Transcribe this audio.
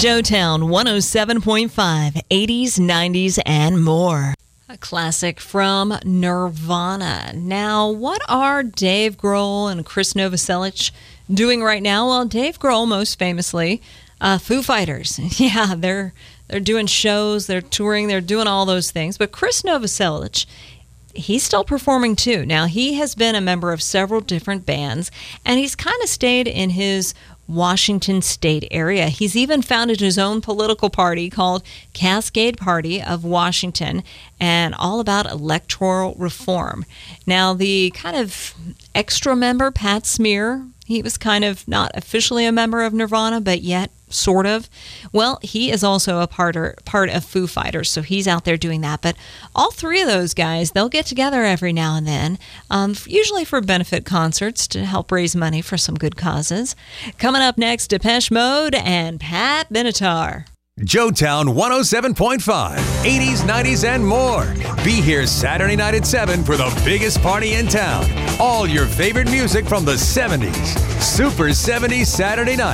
Joetown 107.5, 80s, 90s, and more. A classic from Nirvana. Now, what are Dave Grohl and Chris Novoselic doing right now? Well, Dave Grohl, most famously, Foo Fighters. Yeah, they're doing shows, they're touring, they're doing all those things. But Chris Novoselic, he's still performing too. Now, he has been a member of several different bands, and he's kind of stayed in his Washington State area. He's even founded his own political party called Cascade Party of Washington, and all about electoral reform. Now, the kind of extra member, Pat Smear, he was kind of not officially a member of Nirvana, but yet sort of. Well, he is also a part of Foo Fighters, so he's out there doing that. But all three of those guys, they'll get together every now and then, usually for benefit concerts to help raise money for some good causes. Coming up next, Depeche Mode and Pat Benatar. Joetown 107.5, 80s, 90s, and more. Be here Saturday night at 7 for the biggest party in town. All your favorite music from the 70s. Super 70s Saturday night.